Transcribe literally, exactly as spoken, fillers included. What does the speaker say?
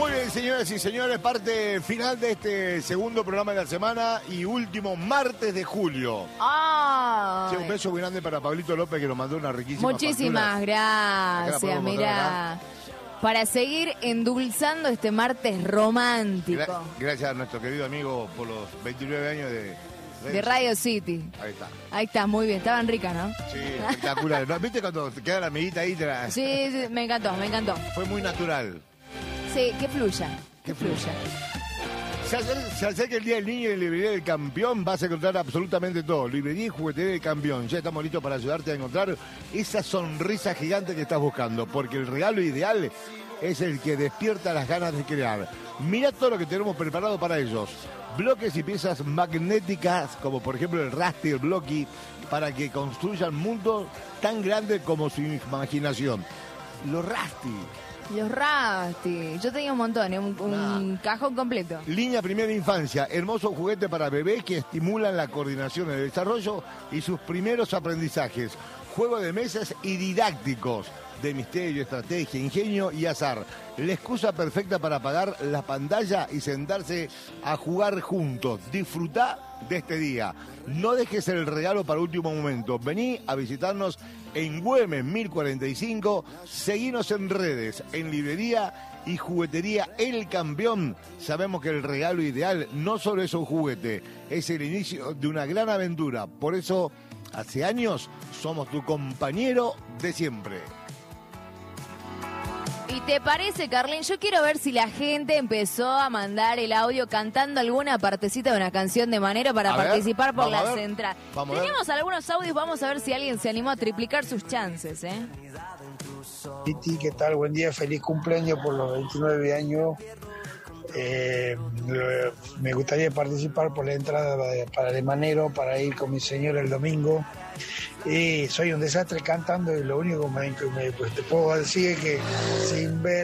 Muy bien, señoras y señores, parte final de este segundo programa de la semana y último martes de julio. ¡Ay! Sí, un beso muy grande para Pablito López, que nos mandó una riquísima Muchísimas factura. gracias, mirá. Para seguir endulzando este martes romántico. Gra gracias a nuestro querido amigo por los veintinueve años de... De Radio City. Ahí está. Ahí está, muy bien. Estaban ricas, ¿no? Sí, espectacular. ¿No? ¿Viste cuando te queda la amiguita ahí? Te la... Sí, sí, me encantó, me encantó. Fue muy natural. Sí, que fluya, que fluya. Se acerca, se acerca el Día del Niño y en la Librería del Campeón vas a encontrar absolutamente todo. Librería y juguetería del Campeón. Ya estamos listos para ayudarte a encontrar esa sonrisa gigante que estás buscando. Porque el regalo ideal es el que despierta las ganas de crear. Mira todo lo que tenemos preparado para ellos. Bloques y piezas magnéticas, como por ejemplo el Rusty, el Blocky, para que construyan mundos tan grandes como su imaginación. Los Rusty. Los Rusty. Yo tenía un montón, ¿eh? un, un ah. cajón completo. Línea Primera Infancia. Hermoso juguete para bebés que estimulan la coordinación, el desarrollo y sus primeros aprendizajes. Juego de mesas y didácticos. De misterio, estrategia, ingenio y azar. La excusa perfecta para apagar la pantalla y sentarse a jugar juntos. Disfrutá de este día. No dejes el regalo para último momento. Vení a visitarnos en Güemes mil cuarenta y cinco. Seguinos en redes, en Librería y Juguetería El Campeón. Sabemos que el regalo ideal no solo es un juguete, es el inicio de una gran aventura. Por eso, hace años, somos tu compañero de siempre. ¿Y te parece, Carlín? Yo quiero ver si la gente empezó a mandar el audio cantando alguna partecita de una canción de Manero para a participar ver, por la ver, central. Tenemos algunos audios, vamos a ver si alguien se animó a triplicar sus chances, ¿eh? Titi, ¿qué tal? Buen día, feliz cumpleaños por los veintinueve años. Eh, me gustaría participar por la entrada para el Manero, para ir con mi señora el domingo. Y soy un desastre cantando y lo único que me, me, pues te puedo decir es que sin ver